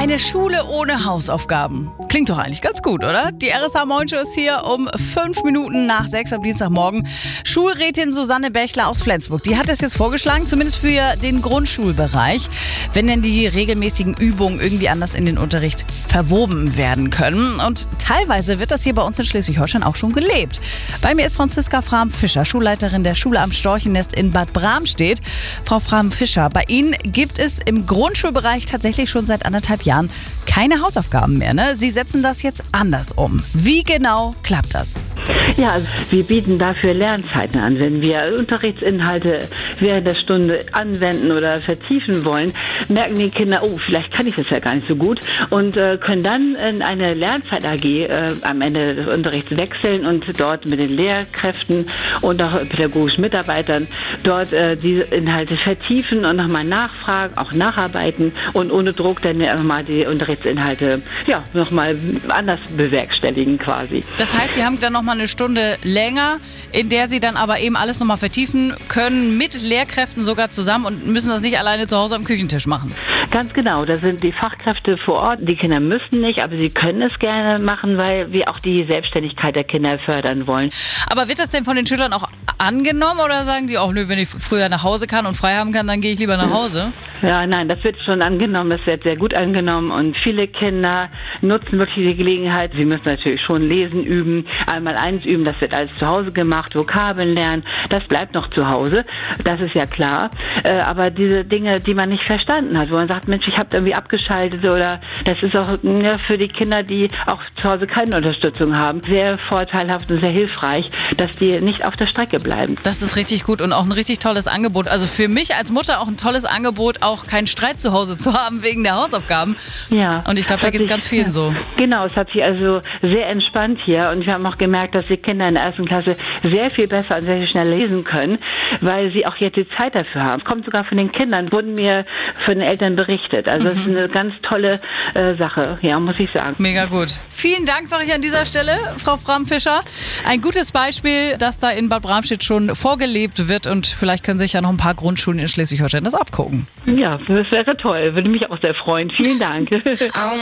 Eine Schule ohne Hausaufgaben. Klingt doch eigentlich ganz gut, oder? Die RSH Morning Show ist hier um 5 Minuten nach 6 am Dienstagmorgen. Schulrätin Susanne Bächler aus Flensburg, die hat das jetzt vorgeschlagen, zumindest für den Grundschulbereich, wenn denn die regelmäßigen Übungen irgendwie anders in den Unterricht verwoben werden können. Und teilweise wird das hier bei uns in Schleswig-Holstein auch schon gelebt. Bei mir ist Franziska Frahm-Fischer, Schulleiterin der Schule am Storchennest in Bad Bramstedt. Frau Frahm-Fischer, bei Ihnen gibt es im Grundschulbereich tatsächlich schon seit 1,5 Jahren keine Hausaufgaben mehr, ne? Sie setzen das jetzt anders um. Wie genau klappt das? Ja, also wir bieten dafür Lernzeiten an. Wenn wir Unterrichtsinhalte während der Stunde anwenden oder vertiefen wollen, merken die Kinder, oh, vielleicht kann ich das ja gar nicht so gut und können dann in eine Lernzeit AG am Ende des Unterrichts wechseln und dort mit den Lehrkräften und auch pädagogischen Mitarbeitern dort diese Inhalte vertiefen und nochmal nachfragen, auch nacharbeiten und ohne Druck dann nochmal die Unterrichtsinhalte nochmal anders bewerkstelligen quasi. Das heißt, Sie haben dann nochmal eine Stunde länger, in der Sie dann aber eben alles nochmal vertiefen können, mit Lehrkräften sogar zusammen und müssen das nicht alleine zu Hause am Küchentisch machen. Ganz genau, da sind die Fachkräfte vor Ort. Die Kinder müssen nicht, aber sie können es gerne machen, weil wir auch die Selbstständigkeit der Kinder fördern wollen. Aber wird das denn von den Schülern auch angenommen oder sagen die auch, nö, wenn ich früher nach Hause kann und frei haben kann, dann gehe ich lieber nach Hause? Ja, nein, das wird schon angenommen, das wird sehr gut angenommen und viele Kinder nutzen wirklich die Gelegenheit. Sie müssen natürlich schon lesen üben, einmal eins üben, das wird alles zu Hause gemacht, Vokabeln lernen, das bleibt noch zu Hause, das ist ja klar. Aber diese Dinge, die man nicht verstanden hat, wo man sagt, Mensch, ich habe irgendwie abgeschaltet oder das ist auch für die Kinder, die auch zu Hause keine Unterstützung haben, sehr vorteilhaft und sehr hilfreich, dass die nicht auf der Strecke bleiben. Das ist richtig gut und auch ein richtig tolles Angebot. Also für mich als Mutter auch ein tolles Angebot, auch keinen Streit zu Hause zu haben wegen der Hausaufgaben. Ja. Und ich glaube, da geht es ganz vielen so. Genau, es hat sich also sehr entspannt hier und wir haben auch gemerkt, dass die Kinder in der 1. Klasse sehr viel besser und sehr viel schneller lesen können, weil sie auch jetzt die Zeit dafür haben. Es kommt sogar von den Kindern, wurden mir von den Eltern berichtet. Also das ist eine ganz tolle Sache, ja, muss ich sagen. Mega gut. Vielen Dank, sage ich an dieser Stelle, Frau Frahm-Fischer. Ein gutes Beispiel, dass da in Bad Bramstedt schon vorgelebt wird und vielleicht können sich ja noch ein paar Grundschulen in Schleswig-Holstein das abgucken. Ja, das wäre toll, würde mich auch sehr freuen. Vielen Dank.